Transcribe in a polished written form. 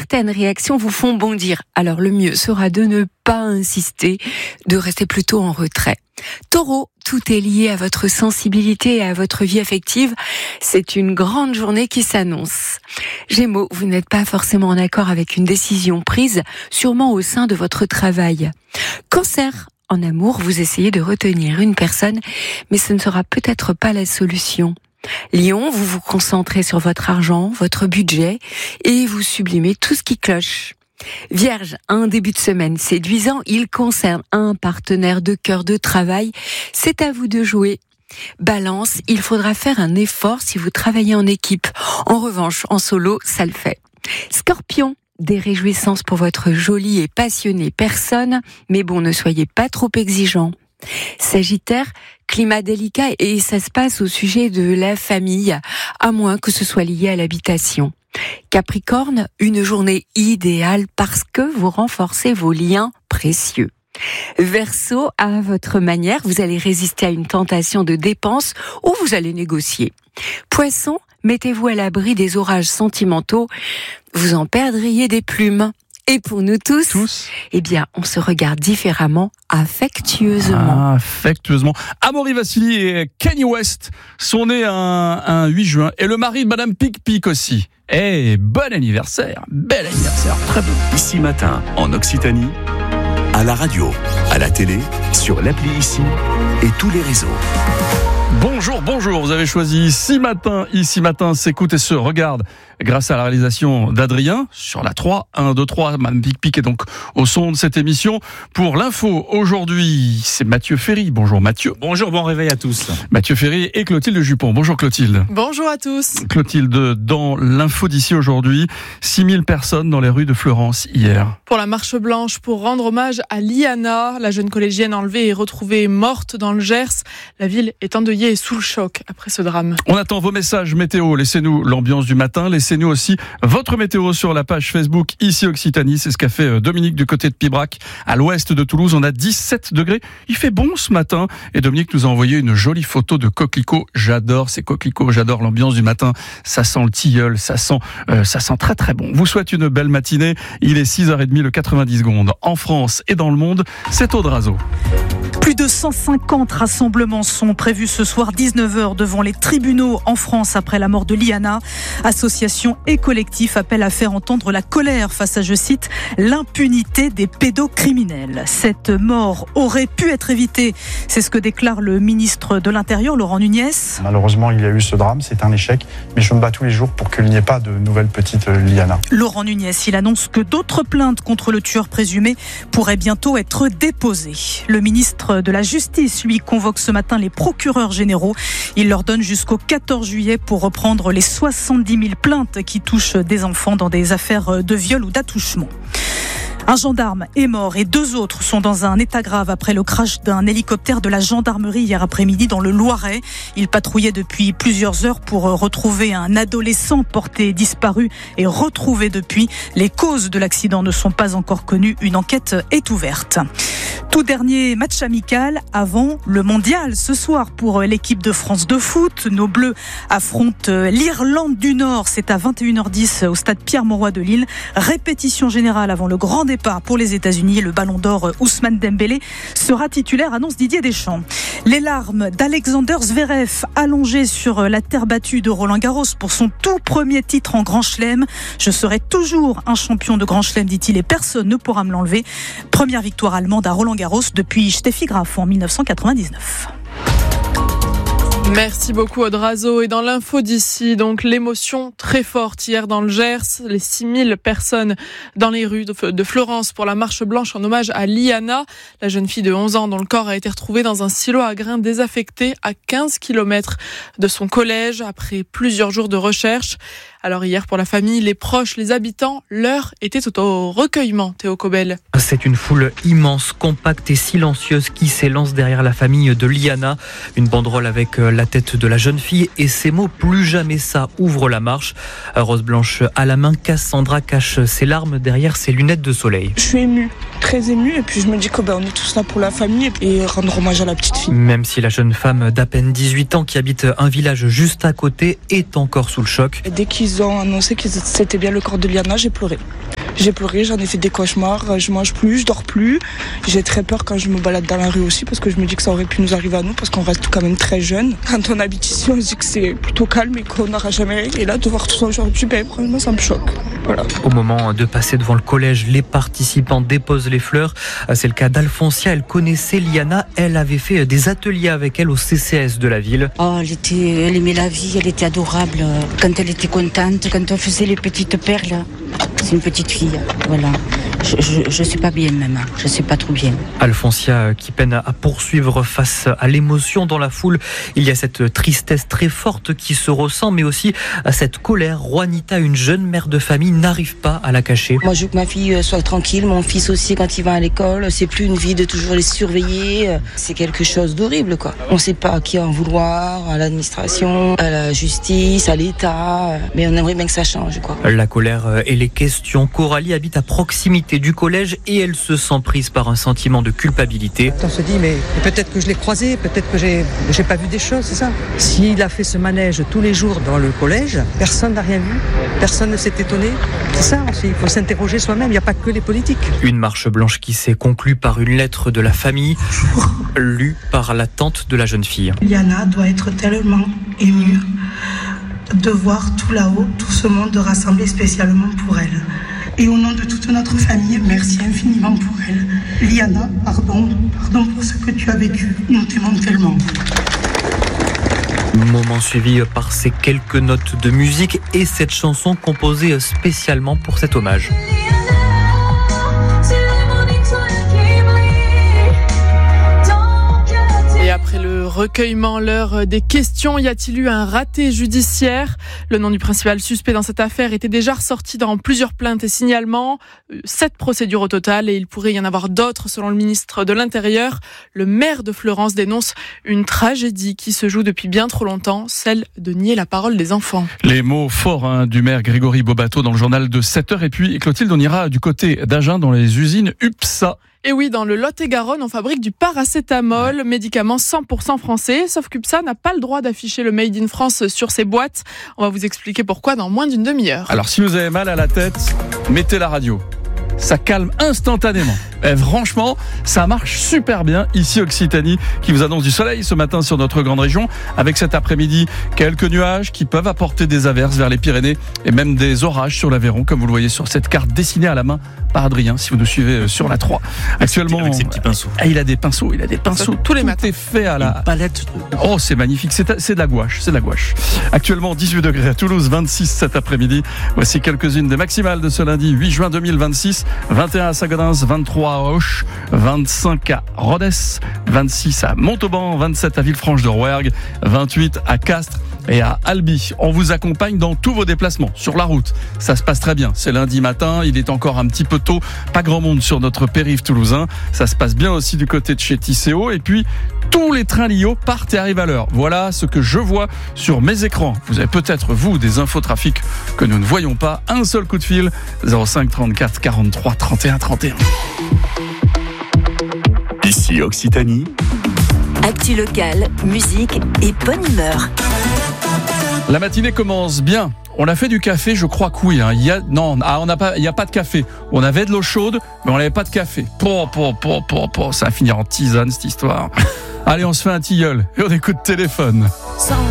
certaines réactions vous font bondir. Alors le mieux sera de ne pas insister, de rester plutôt en retrait. Taureau, tout est lié à votre sensibilité et à votre vie affective. C'est une grande journée qui s'annonce. Gémeaux, vous n'êtes pas forcément en accord avec une décision prise, sûrement au sein de votre travail. Cancer, en amour, vous essayez de retenir une personne, mais ce ne sera peut-être pas la solution. Lion, vous vous concentrez sur votre argent, votre budget, et vous sublimez tout ce qui cloche. Vierge, un début de semaine séduisant, il concerne un partenaire de cœur de travail, c'est à vous de jouer. Balance, il faudra faire un effort si vous travaillez en équipe. En revanche, en solo, ça le fait. Scorpion, des réjouissances pour votre jolie et passionnée personne, mais bon, ne soyez pas trop exigeant. Sagittaire, climat délicat et ça se passe au sujet de la famille, à moins que ce soit lié à l'habitation. Capricorne, une journée idéale parce que vous renforcez vos liens précieux. Verseau, à votre manière, vous allez résister à une tentation de dépense ou vous allez négocier. Poisson, mettez-vous à l'abri des orages sentimentaux, vous en perdriez des plumes. Et pour nous tous, eh bien, on se regarde différemment, affectueusement. Affectueusement. Amaury Vassili et Kanye West sont nés un 8 juin. Et le mari de Madame Pic-Pic aussi. Eh, bon anniversaire. Bel anniversaire. Très beau. Ici Matin, en Occitanie, à la radio, à la télé, sur l'appli Ici et tous les réseaux. Bonjour, vous avez choisi Ici Matin s'écoute et se regarde grâce à la réalisation d'Adrien sur la 3, 1, 2, 3, Mme Pic est donc au son de cette émission. Pour l'info, aujourd'hui, c'est Mathieu Ferry. Bonjour Mathieu. Bonjour, bon réveil à tous. Mathieu Ferry et Clotilde Jupon. Bonjour Clotilde. Bonjour à tous. Clotilde, dans l'info d'ici aujourd'hui, 6000 personnes dans les rues de Florence hier. Pour la marche blanche, pour rendre hommage à Liana, la jeune collégienne enlevée et retrouvée morte dans le Gers. La ville est endeuillée et sous le choc après ce drame. On attend vos messages météo. Laissez-nous l'ambiance du matin. Laissez-nous aussi votre météo sur la page Facebook Ici Occitanie. C'est ce qu'a fait Dominique du côté de Pibrac, à l'ouest de Toulouse. On a 17 degrés. Il fait bon ce matin. Et Dominique nous a envoyé une jolie photo de coquelicots. J'adore ces coquelicots. J'adore l'ambiance du matin. Ça sent le tilleul. Ça sent très très bon. Vous souhaite une belle matinée. Il est 6h30, le 90 secondes. En France et dans le monde, c'est Audrazo. Plus de 150 rassemblements sont prévus ce soir 19h devant les tribunaux en France après la mort de Liana. Associations et collectifs appellent à faire entendre la colère face à, je cite, l'impunité des pédocriminels. Cette mort aurait pu être évitée. C'est ce que déclare le ministre de l'Intérieur, Laurent Nunez. Malheureusement, il y a eu ce drame, c'est un échec, mais je me bats tous les jours pour qu'il n'y ait pas de nouvelle petite Liana. Laurent Nunez, il annonce que d'autres plaintes contre le tueur présumé pourraient bientôt être déposées. Le ministre de la Justice, lui, convoque ce matin les procureurs généraux. Il leur donne jusqu'au 14 juillet pour reprendre les 70 000 plaintes qui touchent des enfants dans des affaires de viol ou d'attouchement. Un gendarme est mort et 2 autres sont dans un état grave après le crash d'un hélicoptère de la gendarmerie hier après-midi dans le Loiret. Il patrouillait depuis plusieurs heures pour retrouver un adolescent porté disparu et retrouvé depuis. Les causes de l'accident ne sont pas encore connues. Une enquête est ouverte. Tout dernier match amical avant le mondial ce soir pour l'équipe de France de foot. Nos Bleus affrontent l'Irlande du Nord. C'est à 21h10 au stade Pierre-Mauroy de Lille. Répétition générale avant le grand départ pour les États-Unis. Le ballon d'or Ousmane Dembélé sera titulaire, annonce Didier Deschamps. Les larmes d'Alexander Zverev allongé sur la terre battue de Roland-Garros pour son tout premier titre en Grand Chelem. Je serai toujours un champion de Grand Chelem, dit-il, et personne ne pourra me l'enlever. Première victoire allemande à Roland-Garros depuis Steffi Graf en 1999. Merci beaucoup Audrazo. Et dans l'info d'ici, donc l'émotion très forte hier dans le Gers, les 6000 personnes dans les rues de Florence pour la marche blanche en hommage à Liana, la jeune fille de 11 ans dont le corps a été retrouvé dans un silo à grains désaffecté à 15 km de son collège après plusieurs jours de recherche. Alors hier, pour la famille, les proches, les habitants, l'heure était au recueillement, Théo Cobel. C'est une foule immense, compacte et silencieuse qui s'élance derrière la famille de Liana. Une banderole avec la tête de la jeune fille et ces mots « Plus jamais ça » ouvre la marche. Rose blanche à la main, Cassandra cache ses larmes derrière ses lunettes de soleil. Je suis émue, très émue, et puis je me dis qu'on est tous là pour la famille et rendre hommage à la petite fille. Même si la jeune femme d'à peine 18 ans qui habite un village juste à côté est encore sous le choc. Et dès qu'ils ont annoncé que c'était bien le corps de Liana, j'ai pleuré. J'ai pleuré, j'en ai fait des cauchemars, je mange plus, je dors plus. J'ai très peur quand je me balade dans la rue aussi parce que je me dis que ça aurait pu nous arriver à nous parce qu'on reste quand même très jeunes. Quand on habite ici, on se dit que c'est plutôt calme et qu'on n'aura jamais rien. Et là, de voir tout ça aujourd'hui, vraiment, ça me choque. Voilà. Au moment de passer devant le collège, les participants déposent les fleurs. C'est le cas d'Alfoncia. Elle connaissait Liana. Elle avait fait des ateliers avec elle au CCS de la ville. Oh, elle aimait la vie, elle était adorable. Quand elle était contente, quand on faisait les petites perles, c'est une petite fille, voilà. Je suis pas bien même, je suis pas trop bien. Alfoncia qui peine à poursuivre face à l'émotion dans la foule. Il y a cette tristesse très forte qui se ressent, mais aussi à cette colère. Juanita, une jeune mère de famille, n'arrive pas à la cacher. Moi je veux que ma fille soit tranquille, mon fils aussi quand il va à l'école. C'est plus une vie de toujours les surveiller. C'est quelque chose d'horrible quoi. On sait pas à qui en vouloir, à l'administration, à la justice, à l'État. Mais on aimerait bien que ça change quoi. La colère et les questions. Coralie habite à proximité du collège et elle se sent prise par un sentiment de culpabilité. On se dit mais peut-être que je l'ai croisé, peut-être que j'ai pas vu des choses, c'est ça. S'il a fait ce manège tous les jours dans le collège, personne n'a rien vu, personne ne s'est étonné. C'est ça aussi, il faut s'interroger soi-même, il n'y a pas que les politiques. Une marche blanche qui s'est conclue par une lettre de la famille, lue par la tante de la jeune fille. Liana doit être tellement émue de voir tout là-haut, tout ce monde rassemblé spécialement pour elle. Et au nom de toute notre famille, merci infiniment pour elle. Liana, pardon pour ce que tu as vécu. Nous t'aimons tellement. Moment suivi par ces quelques notes de musique et cette chanson composée spécialement pour cet hommage. Et après le recueillement, l'heure des questions, y a-t-il eu un raté judiciaire ? Le nom du principal suspect dans cette affaire était déjà ressorti dans plusieurs plaintes et signalements. 7 procédures au total et il pourrait y en avoir d'autres selon le ministre de l'Intérieur. Le maire de Fleurance dénonce une tragédie qui se joue depuis bien trop longtemps, celle de nier la parole des enfants. Les mots forts du maire Grégory Bobato dans le journal de 7h. Et puis Clotilde, on ira du côté d'Agen dans les usines UPSA. Et oui, dans le Lot-et-Garonne, on fabrique du paracétamol, médicament 100% français, sauf qu'UPSA n'a pas le droit d'afficher le Made in France sur ses boîtes. On va vous expliquer pourquoi dans moins d'une demi-heure. Alors si vous avez mal à la tête, mettez la radio. Ça calme instantanément. Et franchement, ça marche super bien ici Occitanie qui vous annonce du soleil ce matin sur notre grande région avec cet après-midi quelques nuages qui peuvent apporter des averses vers les Pyrénées et même des orages sur l'Aveyron comme vous le voyez sur cette carte dessinée à la main par Adrien si vous nous suivez sur la 3. Actuellement avec ses petits pinceaux. Il a des pinceaux, tous les matins. Tout est fait à la palette. Oh, c'est magnifique, c'est de la gouache, Actuellement 18 degrés à Toulouse, 26 cet après-midi. Voici quelques-unes des maximales de ce lundi 8 juin 2026. 21 à Sagadens, 23 à Auch, 25 à Rodez, 26 à Montauban, 27 à Villefranche-de-Rouergue, 28 à Castres et à Albi. On vous accompagne dans tous vos déplacements sur la route. Ça se passe très bien. C'est lundi matin, il est encore un petit peu tôt. Pas grand monde sur notre périph' toulousain. Ça se passe bien aussi du côté de chez Tisséo. Et puis, tous les trains Lio partent et arrivent à l'heure. Voilà ce que je vois sur mes écrans. Vous avez peut-être, vous, des infotrafics que nous ne voyons pas. Un seul coup de fil, 05 34 43 31 31. Ici Occitanie. Actu locale, musique et bonne humeur. La matinée commence bien. On a fait du café, je crois que oui. Il y a pas de café. On avait de l'eau chaude, mais on n'avait pas de café. Ça va finir en tisane cette histoire. Allez, on se fait un tilleul et on écoute téléphone.